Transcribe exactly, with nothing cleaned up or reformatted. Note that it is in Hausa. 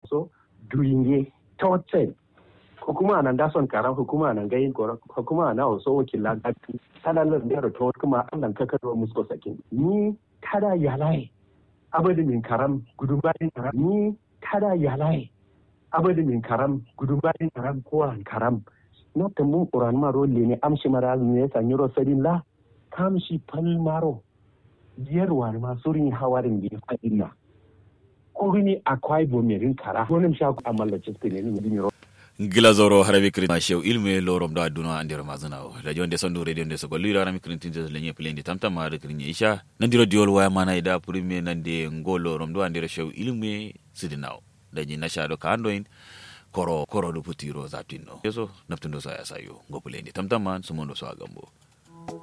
so duinge tawatsen hukuma nan da son karam hukuma nan gayin ko hukuma na so wakila gatu talalar da to kuma Allah ka karo musko sakin ni kada yalai abadi min karam gudubarin karam ni kada yalai abadi min karam gudubarin karam ko an karam na tamun Qur'an ma rolle ne amshi maraz ne sanyi rosadin la kamshi palmaro biyarwa ma surin hawarin bi fadinna kurini akwai bomerin kara gonin sha ku amalla cikin ne ni dimi gila zoro harabi kiri mashew ilme lorom da aduna andiro mazuna da jonde sondu radio nde soko lira rami kiri tinje lenye plendi tamtam ma kiri nyisha nandiro diol waya mana ida prime nande ngolo rom do andiro shew ilme sidinaw da jina sha do kandoin koro koro do putiro zatino yeso naftundo sa ya sayo ngo plendi tamtam man sumondo so agambo